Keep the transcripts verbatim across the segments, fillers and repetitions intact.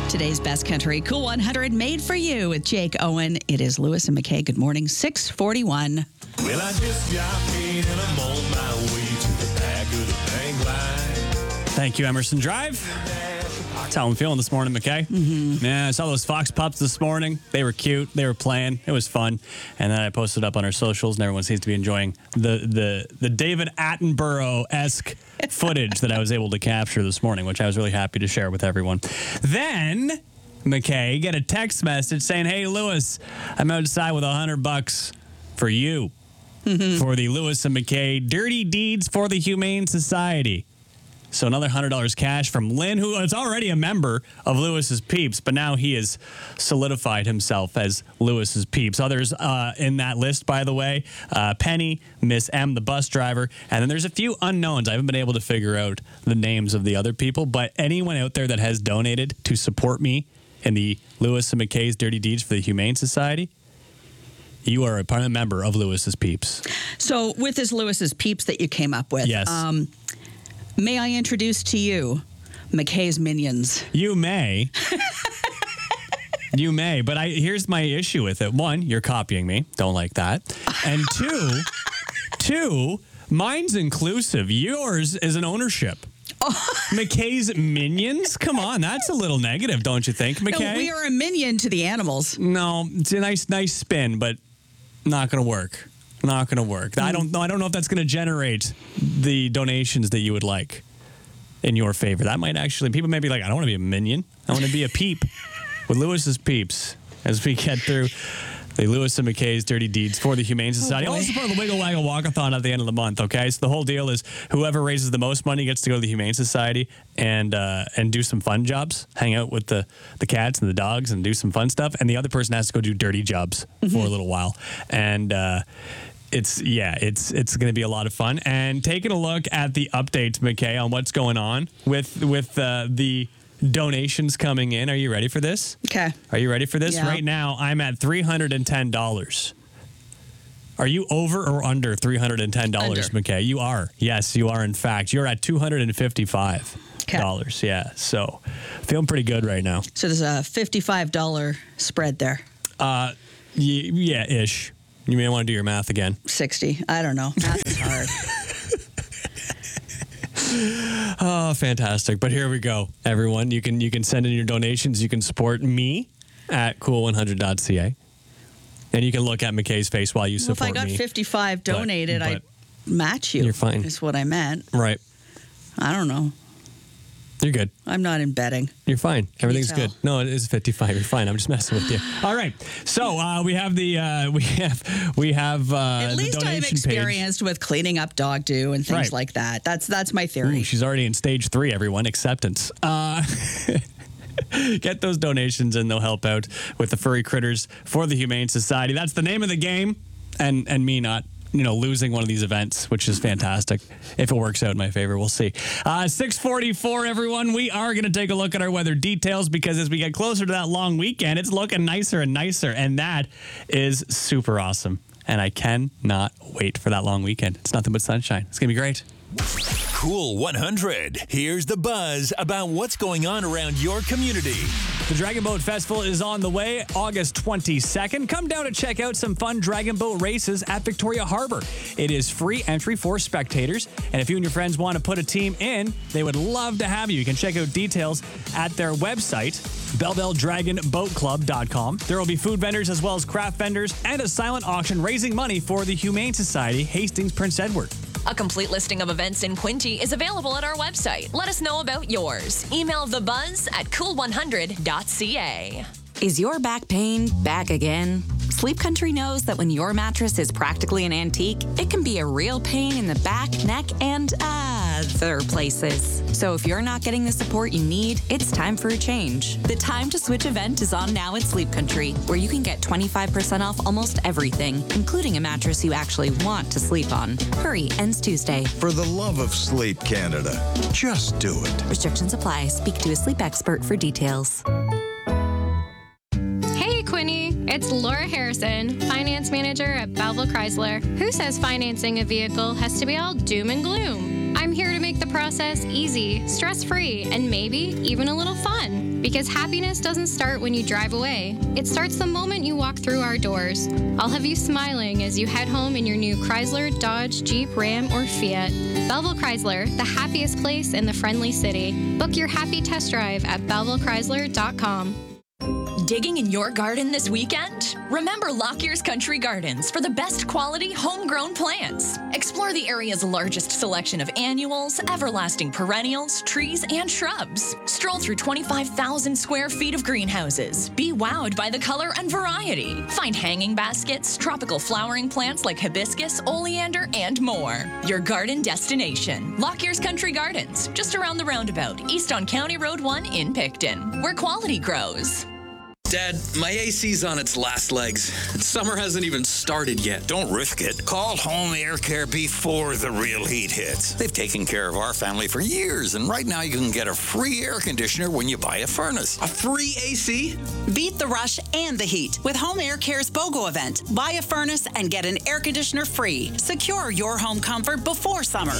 Today's Best Country Cool one hundred made for you with Jake Owen. It is Lewis and McKay. Good morning, six forty-one. Well, I just got paid and I'm on my way to the back of the bank line. Thank you, Emerson Drive. That's how I'm feeling this morning, McKay. Mm-hmm. Yeah, I saw those Fox pups this morning. They were cute. They were playing. It was fun. And then I posted up on our socials, and everyone seems to be enjoying the the the David Attenborough-esque footage that I was able to capture this morning, which I was really happy to share with everyone. Then, McKay, get a text message saying, "Hey, Lewis, I'm outside with a hundred bucks for you Mm-hmm. for the Lewis and McKay Dirty Deeds for the Humane Society." So another one hundred dollars cash from Lynn, who is already a member of Lewis's Peeps, but now he has solidified himself as Lewis's Peeps. Others uh, in that list, by the way, uh, Penny, Miss M, the bus driver, and then there's a few unknowns. I haven't been able to figure out the names of the other people, but anyone out there that has donated to support me in the Lewis and McKay's Dirty Deeds for the Humane Society, you are a permanent member of Lewis's Peeps. So with this Lewis's Peeps that you came up with, Yes. um, may I introduce to you McKay's Minions? You may. You may, but I here's my issue with it. One, you're copying me. Don't like that. And two, two, mine's inclusive. Yours is an ownership. Oh. McKay's Minions? Come on, that's a little negative, don't you think, McKay? No, we are a minion to the animals. No, it's a nice, nice spin, but not going to work. Not going to work. Mm. I don't know. I don't know if that's going to generate the donations that you would like in your favor. That might actually. People may be like, I don't want to be a minion. I want to be a peep with Lewis's Peeps as we get through the Lewis and McKay's Dirty Deeds for the Humane Society. Oh, also part of the Wiggle Waggle Walkathon at the end of the month. Okay, so the whole deal is whoever raises the most money gets to go to the Humane Society and uh, and do some fun jobs, hang out with the the cats and the dogs, and do some fun stuff. And the other person has to go do dirty jobs mm-hmm. for a little while. And uh, it's yeah, it's it's going to be a lot of fun. And taking a look at the updates, McKay, on what's going on with with uh, the donations coming in. Are you ready for this? Okay. Are you ready for this? Yeah. Right now, I'm at three hundred ten dollars. Are you over or under three hundred ten dollars, Under. McKay? You are. Yes, you are, in fact. You're at two hundred fifty-five dollars. Okay. Yeah, so feeling pretty good right now. So there's a fifty-five dollars spread there. Uh, y- yeah, ish. You may want to do your math again. sixty. I don't know. Math is hard. Oh, fantastic. But here we go, everyone. You can you can send in your donations. You can support me at cool one hundred dot c a. And you can look at McKay's face while you Well, if support I got me. fifty-five donated, but I'd match you. You're fine. Is what I meant. Right. I don't know. You're good. I'm not in betting. You're fine. Everything's tell? good. No, it is fifty-five. You're fine. I'm just messing with you. All right. So uh, we have the uh, we have we have uh, At the least I'm donation experienced with cleaning up dog do and things Right. like that. That's that's my page. theory. Ooh, she's already in stage three. Everyone, acceptance. Uh, get those donations and they'll help out with the furry critters for the Humane Society. That's the name of the game, and and me not. You know, losing one of these events, which is fantastic. If it works out in my favor, we'll see. Uh, six forty-four, everyone. We are going to take a look at our weather details because as we get closer to that long weekend, it's looking nicer and nicer. And that is super awesome. And I cannot wait for that long weekend. It's nothing but sunshine. It's going to be great. Cool one hundred. Here's the buzz about what's going on around your community. The Dragon Boat Festival is on the way, August twenty-second. Come down to check out some fun Dragon Boat races at Victoria Harbor. It is free entry for spectators, and if you and your friends want to put a team in, they would love to have you. You can check out details at their website, bell bell dragon boat club dot com. There will be food vendors as well as craft vendors and a silent auction raising money for the Humane Society, Hastings Prince Edward. A complete listing of events in Quinte is available at our website. Let us know about yours. Email the buzz at cool one hundred dot c a. Is your back pain back again? Sleep Country knows that when your mattress is practically an antique, it can be a real pain in the back, neck, and other places. So if you're not getting the support you need, it's time for a change. The Time to Switch event is on now at Sleep Country, where you can get twenty-five percent off almost everything, including a mattress you actually want to sleep on. Hurry, ends Tuesday. For the love of Sleep Canada, just do it. Restrictions apply. Speak to a sleep expert for details. Hey, Quinny. It's Laura Harrison, finance manager at Belleville Chrysler. Who says financing a vehicle has to be all doom and gloom? I'm here to make the process easy, stress-free, and maybe even a little fun. Because happiness doesn't start when you drive away. It starts the moment you walk through our doors. I'll have you smiling as you head home in your new Chrysler, Dodge, Jeep, Ram, or Fiat. Belleville Chrysler, the happiest place in the friendly city. Book your happy test drive at belleville chrysler dot com. Digging in your garden this weekend? Remember Lockyer's Country Gardens for the best quality homegrown plants. Explore the area's largest selection of annuals, everlasting perennials, trees, and shrubs. Stroll through twenty-five thousand square feet of greenhouses. Be wowed by the color and variety. Find hanging baskets, tropical flowering plants like hibiscus, oleander, and more. Your garden destination. Lockyer's Country Gardens, just around the roundabout, east on County Road one in Picton, where quality grows. Dad, my A C's on its last legs. Summer hasn't even started yet. Don't risk it. Call Home Air Care before the real heat hits. They've taken care of our family for years, and right now you can get a free air conditioner when you buy a furnace. A free A C? Beat the rush and the heat with Home Air Care's BOGO event. Buy a furnace and get an air conditioner free. Secure your home comfort before summer.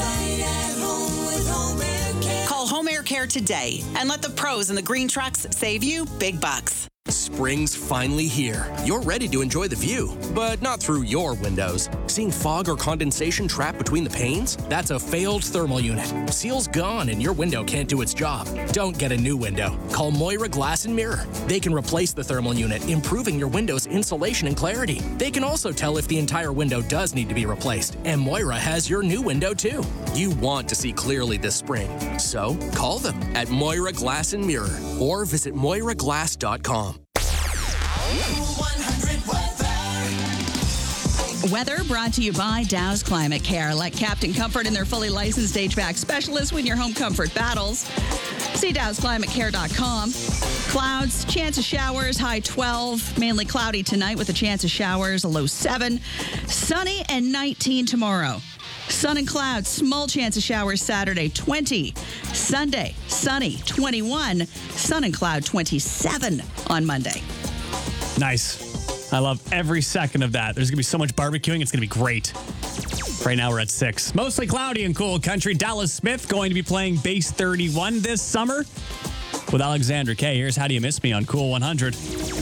Call Home Air Care today and let the pros in the green trucks save you big bucks. Spring's finally here. You're ready to enjoy the view, but not through your windows. Seeing fog or condensation trapped between the panes? That's a failed thermal unit. Seal's gone and your window can't do its job. Don't get a new window. Call Moira Glass and Mirror. They can replace the thermal unit, improving your window's insulation and clarity. They can also tell if the entire window does need to be replaced, and Moira has your new window too. You want to see clearly this spring, so call them at Moira Glass and Mirror or visit moira glass dot com. Weather brought to you by Dow's Climate Care. Let Captain Comfort and their fully licensed H V A C specialists win your home comfort battles. See dows climate care dot com. Clouds, chance of showers, high twelve. Mainly cloudy tonight with a chance of showers, a low seven. Sunny and nineteen tomorrow. Sun and clouds, small chance of showers Saturday, twenty. Sunday, sunny, twenty-one. Sun and cloud, twenty-seven on Monday. Nice. I love every second of that. There's going to be so much barbecuing. It's going to be great. Right now we're at six. Mostly cloudy and cool country. Dallas Smith going to be playing Base thirty-one this summer with Alexandra Kay. Here's How Do You Miss Me on Cool one hundred.